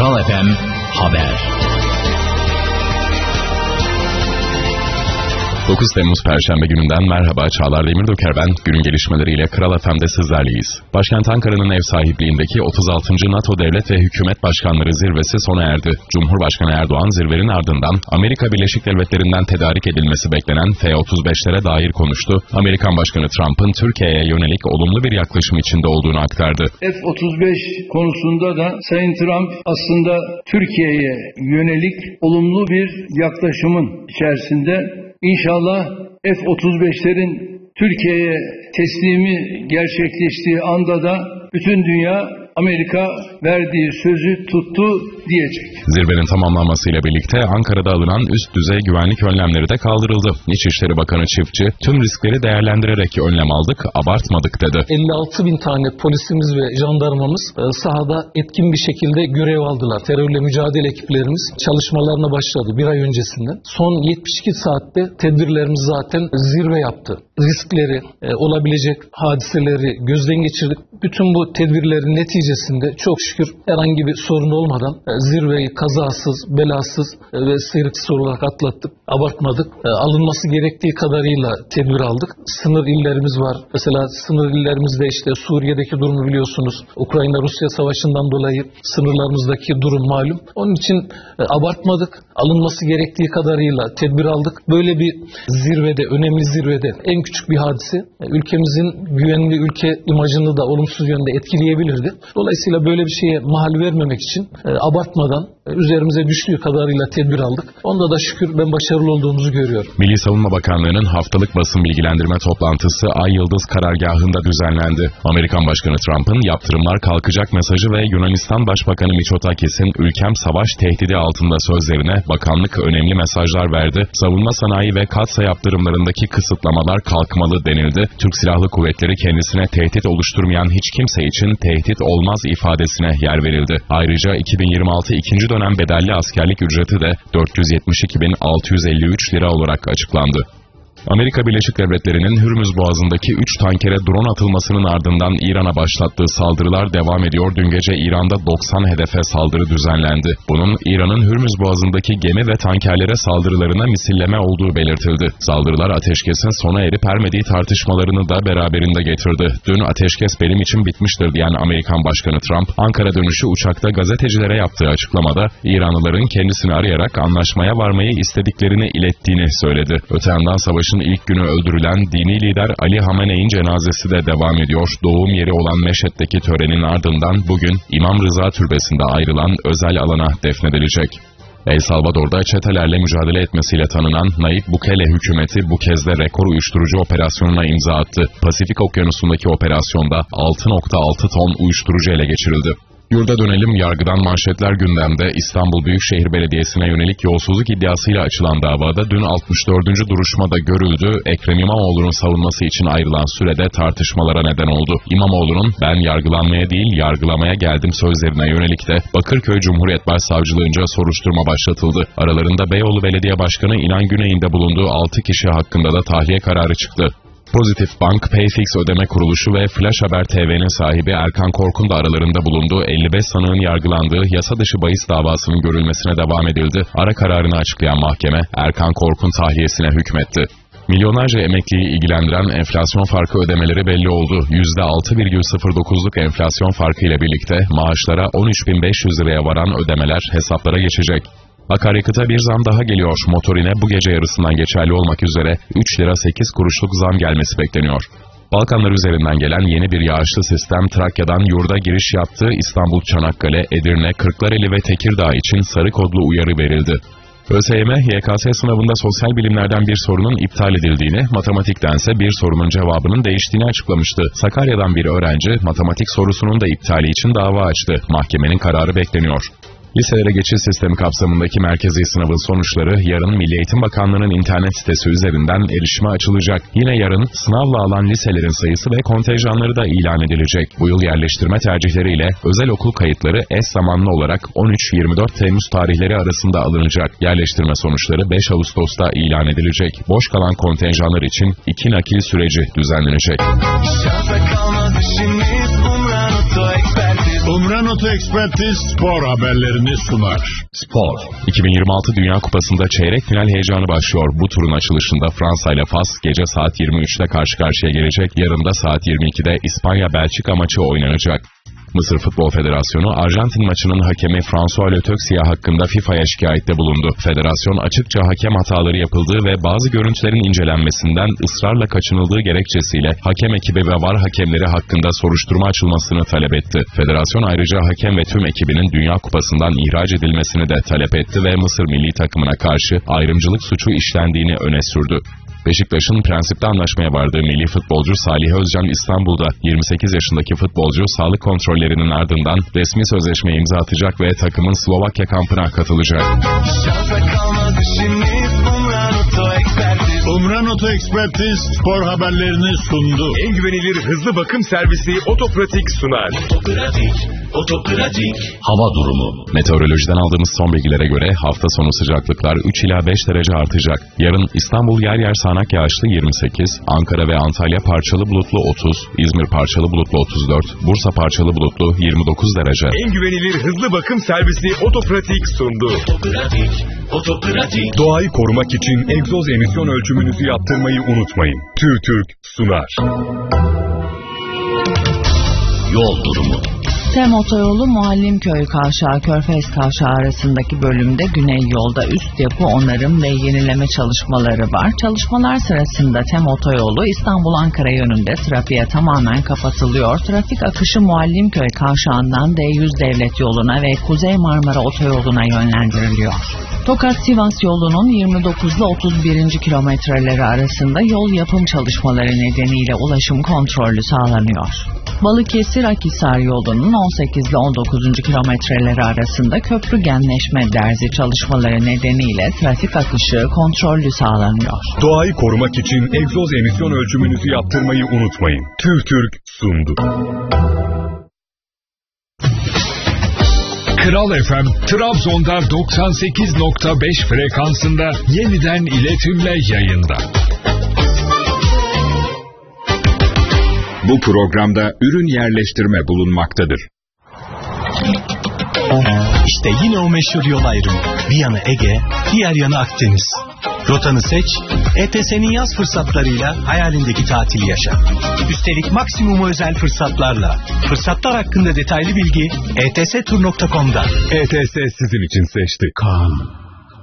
Kral FM Haber. 9 Temmuz Perşembe gününden merhaba, Çağlar Demirdoker ben. Günün gelişmeleriyle Kral FM'de sizlerleyiz. Başkent Ankara'nın ev sahipliğindeki 36. NATO Devlet ve Hükümet Başkanları Zirvesi sona erdi. Cumhurbaşkanı Erdoğan zirvenin ardından Amerika Birleşik Devletleri'nden tedarik edilmesi beklenen F-35'lere dair konuştu. Amerikan Başkanı Trump'ın Türkiye'ye yönelik olumlu bir yaklaşım içinde olduğunu aktardı. F-35 konusunda da Sayın Trump aslında Türkiye'ye yönelik olumlu bir yaklaşımın içerisinde. İnşallah F-35'lerin Türkiye'ye teslimi gerçekleştiği anda da bütün dünya Amerika verdiği sözü tuttu diyecek. Zirvenin tamamlanmasıyla birlikte Ankara'da alınan üst düzey güvenlik önlemleri de kaldırıldı. İçişleri Bakanı Çiftçi, tüm riskleri değerlendirerek önlem aldık, abartmadık dedi. 56 bin tane polisimiz ve jandarmamız sahada etkin bir şekilde görev aldılar. Terörle mücadele ekiplerimiz çalışmalarına başladı bir ay öncesinden. Son 72 saatte tedbirlerimiz zaten zirve yaptı. Riskleri, olabilecek hadiseleri gözden geçirdik. Bütün bu tedbirlerin neticesinde çok şükür herhangi bir sorun olmadan zirveyi kazasız, belasız ve sıyrıksız olarak atlattık. Abartmadık. Alınması gerektiği kadarıyla tedbir aldık. Sınır illerimiz var. Mesela sınır illerimizde işte Suriye'deki durumu biliyorsunuz. Ukrayna-Rusya savaşından dolayı sınırlarımızdaki durum malum. Onun için abartmadık. Alınması gerektiği kadarıyla tedbir aldık. Böyle bir zirvede, önemli zirvede en küçük bir hadise ülkemizin güvenli ülke imajını da olumsuz yönde etkileyebilirdi. Dolayısıyla böyle bir şeye mahal vermemek için abartmadan üzerimize düştüğü kadarıyla tedbir aldık. Onda da şükür ben başarılı olduğumuzu görüyorum. Milli Savunma Bakanlığı'nın haftalık basın bilgilendirme toplantısı Ay Yıldız karargahında düzenlendi. Amerikan Başkanı Trump'ın yaptırımlar kalkacak mesajı ve Yunanistan Başbakanı Mitsotakis'in ülkem savaş tehdidi altında sözlerine bakanlık önemli mesajlar verdi. Savunma sanayi ve katsa yaptırımlarındaki kısıtlamalar kalkmalı denildi. Türk Silahlı Kuvvetleri kendisine tehdit oluşturmayan hiç kimse için tehdit olmaz ifadesine yer verildi. Ayrıca 2026 ikinci dönem bedelli askerlik ücreti de 472.653 lira olarak açıklandı. Amerika Birleşik Devletleri'nin Hürmüz Boğazı'ndaki 3 tankere drone atılmasının ardından İran'a başlattığı saldırılar devam ediyor. Dün gece İran'da 90 hedefe saldırı düzenlendi. Bunun İran'ın Hürmüz Boğazı'ndaki gemi ve tankerlere saldırılarına misilleme olduğu belirtildi. Saldırılar ateşkesin sona erip ermediği tartışmalarını da beraberinde getirdi. Dün ateşkes benim için bitmiştir diyen Amerikan Başkanı Trump, Ankara dönüşü uçakta gazetecilere yaptığı açıklamada İranlıların kendisini arayarak anlaşmaya varmayı istediklerini ilettiğini söyledi. Öte yandan savaşın ilk günü öldürülen dini lider Ali Hamene'in cenazesi de devam ediyor. Doğum yeri olan Meşhed'deki törenin ardından bugün İmam Rıza Türbesi'nde ayrılan özel alana defnedilecek. El Salvador'da çetelerle mücadele etmesiyle tanınan Nayib Bukele hükümeti bu kez de rekor uyuşturucu operasyonuna imza attı. Pasifik Okyanusu'ndaki operasyonda 6.6 ton uyuşturucu ele geçirildi. Yurda dönelim, yargıdan manşetler gündemde. İstanbul Büyükşehir Belediyesi'ne yönelik yolsuzluk iddiasıyla açılan davada dün 64. duruşmada görüldü. Ekrem İmamoğlu'nun savunması için ayrılan sürede tartışmalara neden oldu. İmamoğlu'nun ben yargılanmaya değil yargılamaya geldim sözlerine yönelik de Bakırköy Cumhuriyet Başsavcılığınca soruşturma başlatıldı. Aralarında Beyoğlu Belediye Başkanı İnan Güney'in de bulunduğu 6 kişi hakkında da tahliye kararı çıktı. Pozitif Bank, Payfix Ödeme Kuruluşu ve Flash Haber TV'nin sahibi Erkan Kork'un da aralarında bulunduğu 55 sanığın yargılandığı yasa dışı bahis davasının görülmesine devam edildi. Ara kararını açıklayan mahkeme, Erkan Kork'un tahliyesine hükmetti. Milyonlarca emekliyi ilgilendiren enflasyon farkı ödemeleri belli oldu. %6,09'luk enflasyon farkı ile birlikte maaşlara 13.500 liraya varan ödemeler hesaplara geçecek. Akaryakıta bir zam daha geliyor. Motorine bu gece yarısından geçerli olmak üzere 3 lira 8 kuruşluk zam gelmesi bekleniyor. Balkanlar üzerinden gelen yeni bir yağışlı sistem Trakya'dan yurda giriş yaptı. İstanbul, Çanakkale, Edirne, Kırklareli ve Tekirdağ için sarı kodlu uyarı verildi. ÖSYM, YKS sınavında sosyal bilimlerden bir sorunun iptal edildiğini, matematiktense bir sorunun cevabının değiştiğini açıklamıştı. Sakarya'dan bir öğrenci matematik sorusunun da iptali için dava açtı. Mahkemenin kararı bekleniyor. Liselere geçiş sistemi kapsamındaki merkezi sınavın sonuçları yarın Milli Eğitim Bakanlığı'nın internet sitesi üzerinden erişime açılacak. Yine yarın sınavla alan liselerin sayısı ve kontenjanları da ilan edilecek. Bu yıl yerleştirme tercihleriyle özel okul kayıtları eş zamanlı olarak 13-24 Temmuz tarihleri arasında alınacak. Yerleştirme sonuçları 5 Ağustos'ta ilan edilecek. Boş kalan kontenjanlar için 2 nakil süreci düzenlenecek. Umran Oto Ekspertiz spor haberlerini sunar. Spor. 2026 Dünya Kupası'nda çeyrek final heyecanı başlıyor. Bu turun açılışında Fransa ile Fas gece saat 23'te karşı karşıya gelecek. Yarın da saat 22'de İspanya-Belçika maçı oynanacak. Mısır Futbol Federasyonu, Arjantin maçının hakemi François Letöxi'ye hakkında FIFA'ya şikayette bulundu. Federasyon açıkça hakem hataları yapıldığı ve bazı görüntülerin incelenmesinden ısrarla kaçınıldığı gerekçesiyle hakem ekibi ve VAR hakemleri hakkında soruşturma açılmasını talep etti. Federasyon ayrıca hakem ve tüm ekibinin Dünya Kupası'ndan ihraç edilmesini de talep etti ve Mısır milli takımına karşı ayrımcılık suçu işlendiğini öne sürdü. Beşiktaş'ın prensipte anlaşmaya vardığı milli futbolcu Salih Özcan İstanbul'da 28 yaşındaki futbolcu sağlık kontrollerinin ardından resmi sözleşmeye imza atacak ve takımın Slovakya kampına katılacak. Umran Oto Ekspertiz spor haberlerini sundu. En güvenilir hızlı bakım servisi Otopratik sunar. Otopratik. Hava durumu. Meteorolojiden aldığımız son bilgilere göre hafta sonu sıcaklıklar 3 ila 5 derece artacak. Yarın İstanbul yer yer sağanak yağışlı 28, Ankara ve Antalya parçalı bulutlu 30, İzmir parçalı bulutlu 34, Bursa parçalı bulutlu 29 derece. En güvenilir hızlı bakım servisi Otopratik sundu. Otopratik. Doğayı korumak için egzoz emisyon ölçümünüzü yaptırmayı unutmayın. TÜRTÜRK sunar. Yol durumu. TEM otoyolu Muallimköy Kavşağı Körfez Kavşağı arasındaki bölümde güney yolda üst yapı onarım ve yenileme çalışmaları var. Çalışmalar sırasında TEM otoyolu İstanbul-Ankara yönünde trafiğe tamamen kapatılıyor. Trafik akışı Muallimköy Kavşağı'ndan D100 devlet yoluna ve Kuzey Marmara otoyoluna yönlendiriliyor. Tokat-Sivas yolunun 29 ile 31. kilometreleri arasında yol yapım çalışmaları nedeniyle ulaşım kontrollü sağlanıyor. Balıkesir-Akhisar yolunun 18 ile 19. kilometreleri arasında köprü genleşme derzi çalışmaları nedeniyle trafik akışı kontrollü sağlanıyor. Doğayı korumak için egzoz emisyon ölçümünüzü yaptırmayı unutmayın. TÜRTÜRK sundu. Kral FM, Trabzon'da 98.5 frekansında yeniden iletimle yayında. Bu programda ürün yerleştirme bulunmaktadır. İşte yine o meşhur yol ayrımı. Bir yanı Ege, diğer yanı Akdeniz. Rotanı seç, ETS'nin yaz fırsatlarıyla hayalindeki tatili yaşa. Üstelik maksimum özel fırsatlarla. Fırsatlar hakkında detaylı bilgi etstur.com'da. ETS sizin için seçti. Come.